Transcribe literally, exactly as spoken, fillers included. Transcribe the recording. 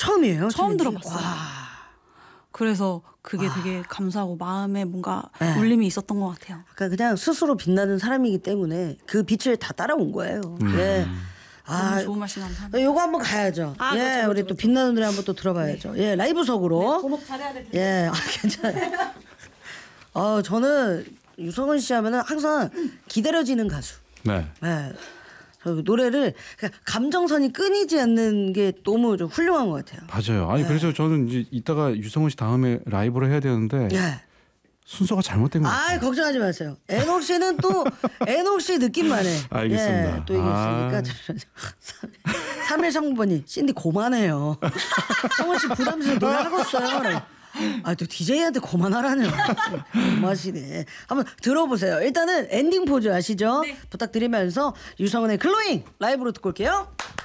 처음이에요? 처음 챌린지? 들어봤어요. 와. 그래서 그게 와. 되게 감사하고 마음에 뭔가 네. 울림이 있었던 것 같아요. 그러니까 그냥 스스로 빛나는 사람이기 때문에 그 빛을 다 따라온 거예요. 음. 예. 너무 아, 좋은 말씀 감사합니다. 요거 한번 가야죠. 아, 예, 그렇죠, 그렇죠, 우리 또 그렇죠. 빛나는 노래 한번 또 들어봐야죠. 예, 라이브석으로. 번호 잘해야 될 텐데. 예, 아, 괜찮아요. 어, 저는 유성은 씨 하면은 항상 기다려지는 가수. 네. 예. 저 노래를 그러니까 감정선이 끊이지 않는 게 너무 좀 훌륭한 것 같아요. 맞아요. 아니 그래서 저는 이제 이따가 유성훈 씨 다음에 라이브를 해야 되는데 예. 순서가 잘못된 것 같아요. 아, 걱정하지 마세요. 애녹 씨는 또 애녹 씨 느낌만 해. 알겠습니다. 예, 또 이게 있으니까. 아. 삼일삼구 번이 신디 고만해요. 성원 씨 부담스러워 노래 하고 있어요. 아, 또 디제이한테 고만하라뇨. 고마시네. 한번 들어보세요. 일단은 엔딩 포즈 아시죠? 네. 부탁드리면서 유성은의 글로잉 라이브로 듣고 올게요.